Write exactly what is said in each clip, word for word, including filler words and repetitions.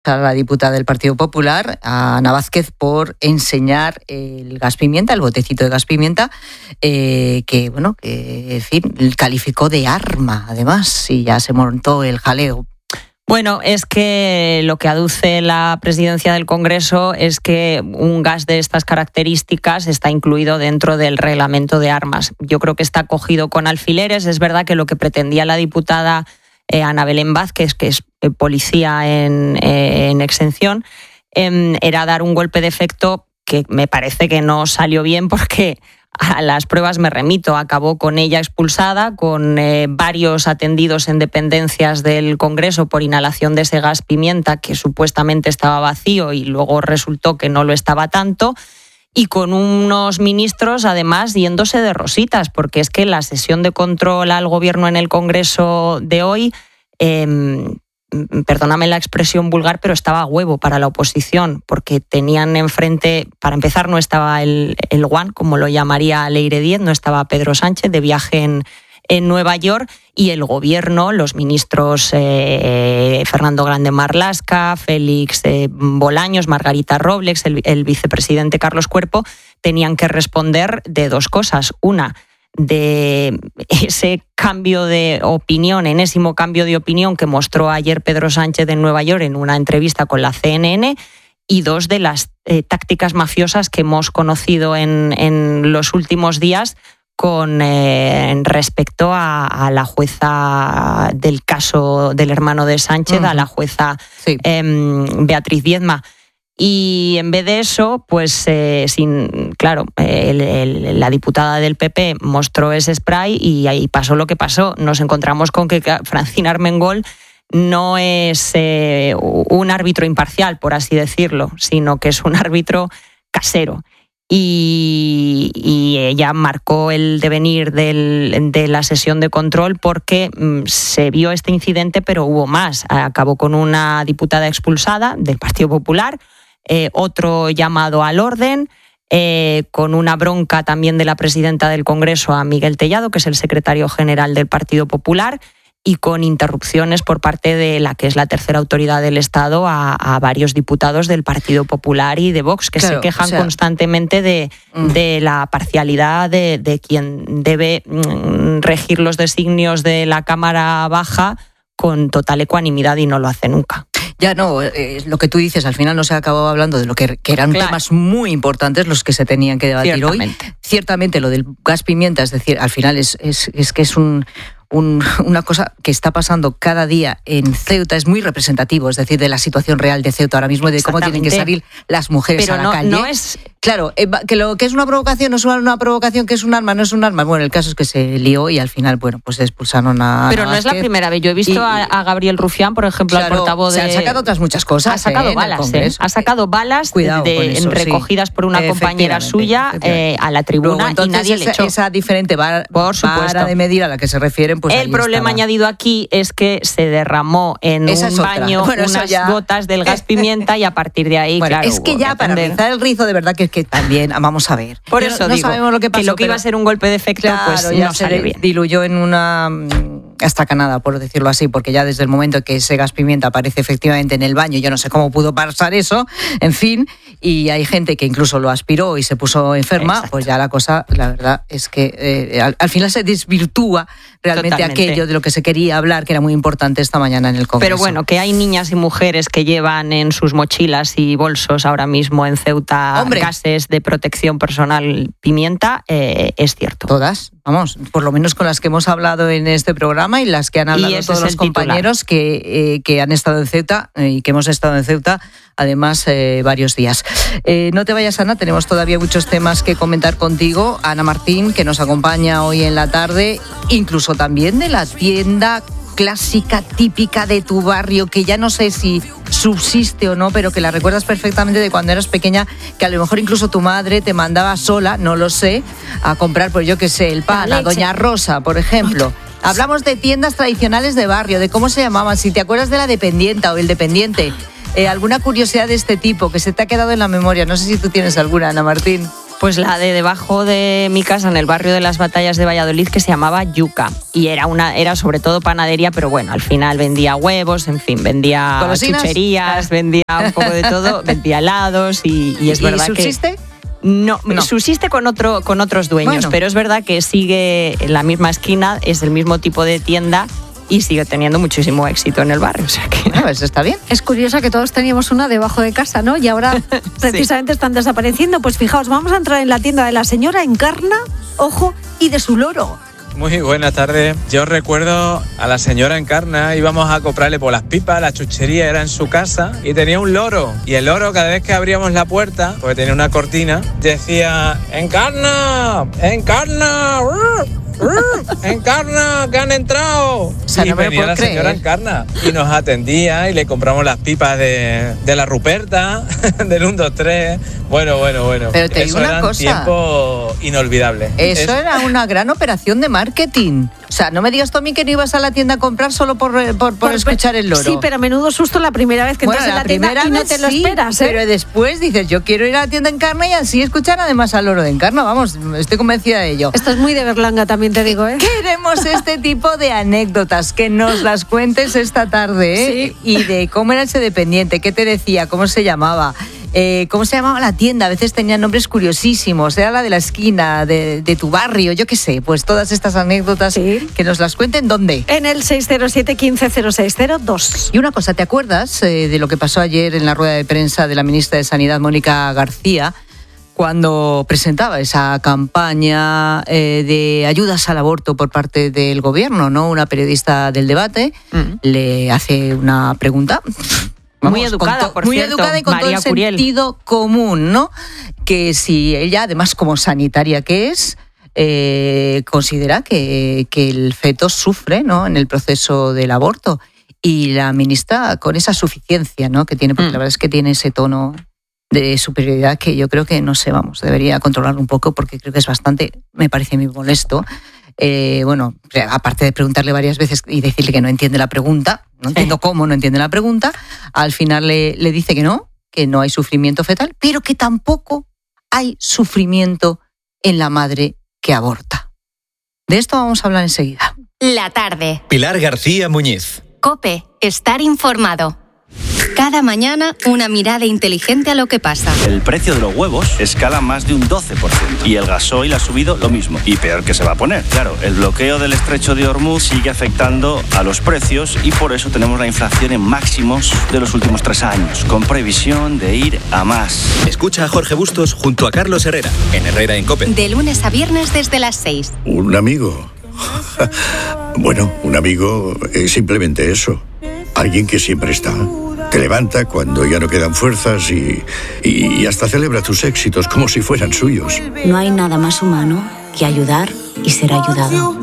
a la diputada del Partido Popular, a Ana Vázquez, por enseñar el gas pimienta, el botecito de gas pimienta, eh, que, bueno, que, en fin, calificó de arma, además, y ya se montó el jaleo. Bueno, es que lo que aduce la presidencia del Congreso es que un gas de estas características está incluido dentro del reglamento de armas. Yo creo que está cogido con alfileres. Es verdad que lo que pretendía la diputada eh, Ana Belén Vázquez, que es eh, policía en, eh, en exención, eh, era dar un golpe de efecto que me parece que no salió bien, porque a las pruebas me remito. Acabó con ella expulsada, con eh, varios atendidos en dependencias del Congreso por inhalación de ese gas pimienta que supuestamente estaba vacío y luego resultó que no lo estaba tanto, y con unos ministros además yéndose de rositas, porque es que la sesión de control al gobierno en el Congreso de hoy, eh, perdóname la expresión vulgar, pero estaba a huevo para la oposición, porque tenían enfrente, para empezar, no estaba el, el guan, como lo llamaría Leire Díez, no estaba Pedro Sánchez de viaje en, en Nueva York, y el gobierno, los ministros eh, Fernando Grande Marlaska, Félix eh, Bolaños, Margarita Robles, el, el vicepresidente Carlos Cuerpo, tenían que responder de dos cosas. Una, de ese cambio de opinión, enésimo cambio de opinión que mostró ayer Pedro Sánchez en Nueva York en una entrevista con la C N N, y dos, de las eh, tácticas mafiosas que hemos conocido en, en los últimos días con eh, respecto a, a la jueza del caso del hermano de Sánchez, uh-huh. a la jueza sí. eh, Beatriz Viedma. Y en vez de eso, pues eh, sin, claro, el, el, la diputada del P P mostró ese spray y ahí pasó lo que pasó. Nos encontramos con que Francina Armengol no es eh, un árbitro imparcial, por así decirlo, sino que es un árbitro casero. Y, y ella marcó el devenir del, de la sesión de control porque mm, se vio este incidente, pero hubo más. Acabó con una diputada expulsada del Partido Popular, Eh, otro llamado al orden, eh, con una bronca también de la presidenta del Congreso a Miguel Tellado, que es el secretario general del Partido Popular, y con interrupciones por parte de la que es la tercera autoridad del Estado a, a varios diputados del Partido Popular y de Vox, que claro, se quejan o sea, constantemente de, mm. de la parcialidad de, de quien debe mm, regir los designios de la Cámara Baja con total ecuanimidad, y no lo hace nunca. Ya no, eh, lo que tú dices, al final no se acabó hablando de lo que, que eran claro. temas muy importantes los que se tenían que debatir Ciertamente. hoy. Ciertamente lo del gas pimienta, es decir, al final es, es, es que es un... Un, una cosa que está pasando cada día en Ceuta, es muy representativo, es decir, de la situación real de Ceuta ahora mismo y de cómo tienen que salir las mujeres Pero a la no, calle. No es... Claro, eh, que lo que es una provocación no es una provocación, que es un arma, no es un arma. Bueno, el caso es que se lió y al final, bueno, pues expulsaron a... Pero no a es la primera vez. Yo he visto y, a, a Gabriel Rufián, por ejemplo, claro, al portavoz de... Se han sacado otras muchas cosas. Ha sacado eh, balas, eh. Ha sacado balas Cuidado de, con eso, recogidas sí. por una compañera suya eh, a la tribuna. Luego, y nadie esa, le echó. Esa diferente bar, por supuesto. vara de medir a la que se refieren, pues el problema estaba. añadido aquí es que se derramó en esa un es baño bueno, unas ya... gotas del gas pimienta y a partir de ahí, bueno, claro... es que ya para rizar el rizo, de verdad que es que también, vamos a ver. Por eso no, digo, no sabemos lo que pasó, que lo que iba a ser un golpe de efecto, claro, pues ya no se sale bien. diluyó en una estacanada, por decirlo así, porque ya desde el momento que ese gas pimienta aparece efectivamente en el baño, yo no sé cómo pudo pasar eso, en fin, y hay gente que incluso lo aspiró y se puso enferma. Exacto. Pues ya la cosa, la verdad es que eh, al, al final se desvirtúa realmente Totalmente. aquello de lo que se quería hablar, que era muy importante esta mañana en el Congreso. Pero bueno, que hay niñas y mujeres que llevan en sus mochilas y bolsos ahora mismo en Ceuta Hombre. gases de protección personal pimienta, eh, es cierto. Todas, vamos, por lo menos con las que hemos hablado en este programa y las que han hablado todos los compañeros que, eh, que han estado en Ceuta eh, y que hemos estado en Ceuta, además, eh, varios días. Eh, no te vayas, Ana, tenemos todavía muchos temas que comentar contigo. Ana Martín, que nos acompaña hoy en la tarde, incluso también de la tienda clásica, típica de tu barrio, que ya no sé si subsiste o no, pero que la recuerdas perfectamente de cuando eras pequeña, que a lo mejor incluso tu madre te mandaba sola, no lo sé, a comprar, pues yo qué sé, el pan, a Doña Rosa, por ejemplo. Hablamos de tiendas tradicionales de barrio, de cómo se llamaban, si te acuerdas de la dependienta o el dependiente. Eh, ¿Alguna curiosidad de este tipo que se te ha quedado en la memoria? No sé si tú tienes alguna, Ana Martín. Pues la de debajo de mi casa, en el barrio de las Batallas de Valladolid, que se llamaba Yuca. Y era una era sobre todo panadería, pero bueno, al final vendía huevos, en fin, vendía ¿Golosinas? Chucherías, vendía un poco de todo, vendía helados y, y es ¿Y verdad subsiste? que... No, no, subsiste con otro con otros dueños, bueno. Pero es verdad que sigue en la misma esquina, es el mismo tipo de tienda y sigue teniendo muchísimo éxito en el barrio. O sea que... No, eso está bien. Es curioso que todos teníamos una debajo de casa, ¿no? Y ahora precisamente sí. Están desapareciendo. Pues fijaos, vamos a entrar en la tienda de la señora Encarna, ojo, y de su loro. Muy buenas tardes. Yo recuerdo a la señora Encarna, íbamos a comprarle por las pipas, la chuchería era en su casa y tenía un loro. Y el loro, cada vez que abríamos la puerta, porque tenía una cortina, decía: ¡Encarna! ¡Encarna! ¡Encarna! ¡Que han entrado! O sea, y no me venía la creer. señora Encarna y nos atendía y le compramos las pipas de, de la Ruperta, del uno, dos, tres. Bueno, bueno, bueno. Pero te digo Eso una eran cosa. Tiempo inolvidable. Eso es... era una gran operación de marketing. O sea, no me digas tú a mí que no ibas a la tienda a comprar solo por, por, por, por escuchar el loro. Sí, pero a menudo susto la primera vez que bueno, entras la en la tienda y no te lo sí, esperas, ¿eh? Pero después dices, yo quiero ir a la tienda Encarna y así escuchar además al loro de Encarna. Vamos, estoy convencida de ello. Esto es muy de Berlanga, también te digo, ¿eh? Queremos este tipo de anécdotas, que nos las cuentes esta tarde, ¿eh? Sí. Y de cómo era ese dependiente, qué te decía, cómo se llamaba. Eh, ¿Cómo se llamaba la tienda? A veces tenían nombres curiosísimos. Era la de la esquina, de, de tu barrio, yo qué sé. Pues todas estas anécdotas, sí. Que nos las cuenten, ¿dónde? En el seis cero siete, quince cero seis cero dos. Y una cosa, ¿te acuerdas eh, de lo que pasó ayer en la rueda de prensa de la ministra de Sanidad, Mónica García, cuando presentaba esa campaña eh, de ayudas al aborto por parte del gobierno, ¿no? Una periodista del Debate mm. le hace una pregunta... Vamos, muy educada, to- por muy cierto, educada y con María todo el Curiel. Sentido común, ¿no? Que si ella, además como sanitaria que es, eh, considera que, que el feto sufre, ¿no? En el proceso del aborto. Y la ministra, con esa suficiencia, ¿no? Que tiene, porque mm. la verdad es que tiene ese tono de superioridad que yo creo que, no sé, vamos, debería controlarlo un poco porque creo que es bastante, me parece muy molesto. Eh, bueno, aparte de preguntarle varias veces y decirle que no entiende la pregunta, no entiendo cómo no entiende la pregunta, al final le, le dice que no, que no hay sufrimiento fetal, pero que tampoco hay sufrimiento en la madre que aborta. De esto vamos a hablar enseguida. La tarde. Pilar García Muñiz. COPE. Estar informado. Cada mañana una mirada inteligente a lo que pasa. El precio de los huevos escala más de un doce por ciento y el gasoil ha subido lo mismo. Y peor que se va a poner. Claro, el bloqueo del estrecho de Hormuz sigue afectando a los precios y por eso tenemos la inflación en máximos de los últimos tres años, con previsión de ir a más. Escucha a Jorge Bustos junto a Carlos Herrera, en Herrera en COPE. De lunes a viernes desde las seis. ¿Un amigo? Bueno, un amigo es simplemente eso. Alguien que siempre está. Te levanta cuando ya no quedan fuerzas y, y, y hasta celebra tus éxitos como si fueran suyos. No hay nada más humano que ayudar y ser ayudado.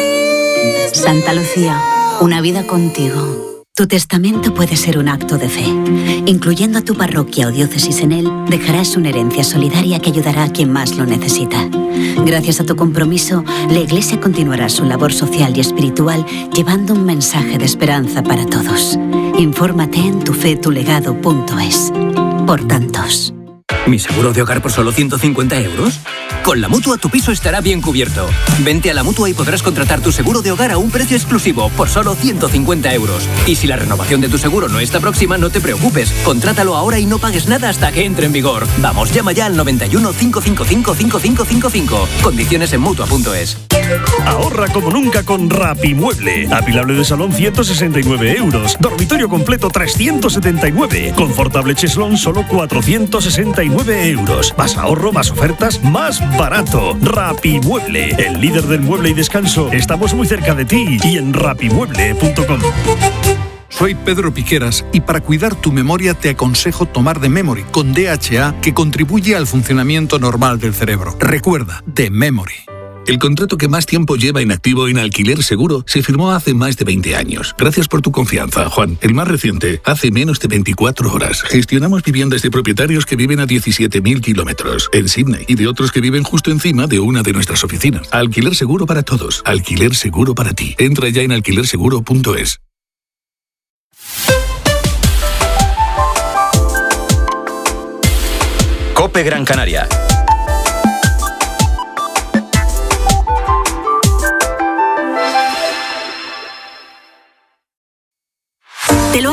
Santa Lucía, una vida contigo. Tu testamento puede ser un acto de fe. Incluyendo a tu parroquia o diócesis en él, dejarás una herencia solidaria que ayudará a quien más lo necesita. Gracias a tu compromiso, la Iglesia continuará su labor social y espiritual llevando un mensaje de esperanza para todos. Infórmate en tufetulegado punto es. Por tantos. ¿Mi seguro de hogar por solo ciento cincuenta euros? Con la Mutua tu piso estará bien cubierto. Vente a la Mutua y podrás contratar tu seguro de hogar a un precio exclusivo por solo ciento cincuenta euros. Y si la renovación de tu seguro no está próxima, no te preocupes. Contrátalo ahora y no pagues nada hasta que entre en vigor. Vamos, llama ya al noventa y uno, cinco cinco cinco, cinco cinco cinco cinco. Condiciones en Mutua punto es. Ahorra como nunca con Rapimueble. Apilable de salón ciento sesenta y nueve euros. Dormitorio completo trescientos setenta y nueve. Confortable cheslón solo cuatrocientos sesenta y nueve euros. Más ahorro, más ofertas, más barato. Rapimueble, el líder del mueble y descanso. Estamos muy cerca de ti y en rapimueble punto com. Soy Pedro Piqueras y para cuidar tu memoria te aconsejo tomar The Memory con D H A que contribuye al funcionamiento normal del cerebro. Recuerda, The Memory. El contrato que más tiempo lleva inactivo en Alquiler Seguro se firmó hace más de veinte años. Gracias por tu confianza, Juan. El más reciente, hace menos de veinticuatro horas. Gestionamos viviendas de propietarios que viven a diecisiete mil kilómetros en Sydney y de otros que viven justo encima de una de nuestras oficinas. Alquiler Seguro para todos. Alquiler Seguro para ti. Entra ya en alquiler seguro punto es. COPE Gran Canaria.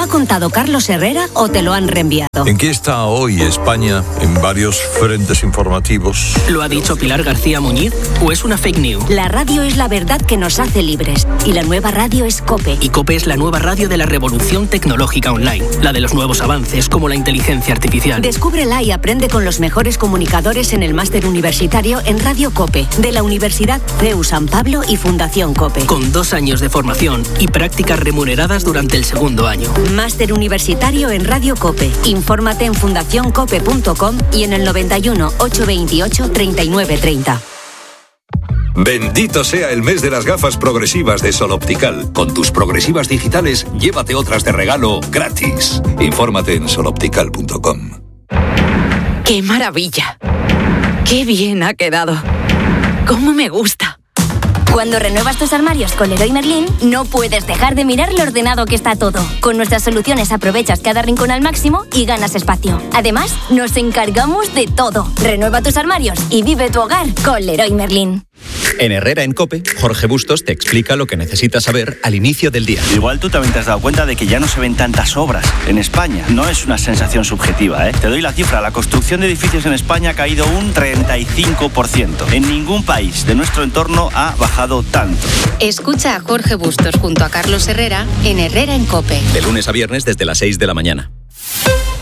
ha contado Carlos Herrera o te lo han reenviado? ¿En qué está hoy España en varios frentes informativos? ¿Lo ha dicho Pilar García Muñiz o es una fake news? La radio es la verdad que nos hace libres y la nueva radio es COPE. Y COPE es la nueva radio de la revolución tecnológica online, la de los nuevos avances como la inteligencia artificial. Descúbrela y aprende con los mejores comunicadores en el máster universitario en Radio COPE, de la Universidad C E U San Pablo y Fundación COPE. Con dos años de formación y prácticas remuneradas durante el segundo año. Máster universitario en Radio COPE. Infórmate en fundación cope punto com y en el noventa y uno, ochocientos veintiocho, treinta y nueve treinta. Bendito sea el mes de las gafas progresivas de Sol Optical. Con tus progresivas digitales, llévate otras de regalo gratis. Infórmate en sol optical punto com. ¡Qué maravilla! ¡Qué bien ha quedado! ¡Cómo me gusta! Cuando renuevas tus armarios con Leroy Merlin, no puedes dejar de mirar lo ordenado que está todo. Con nuestras soluciones aprovechas cada rincón al máximo y ganas espacio. Además, nos encargamos de todo. Renueva tus armarios y vive tu hogar con Leroy Merlin. En Herrera en COPE, Jorge Bustos te explica lo que necesitas saber al inicio del día. Igual tú también te has dado cuenta de que ya no se ven tantas obras en España. No es una sensación subjetiva, ¿eh? Te doy la cifra. La construcción de edificios en España ha caído un treinta y cinco por ciento. En ningún país de nuestro entorno ha bajado tanto. Escucha a Jorge Bustos junto a Carlos Herrera en Herrera en COPE. De lunes a viernes desde las seis de la mañana.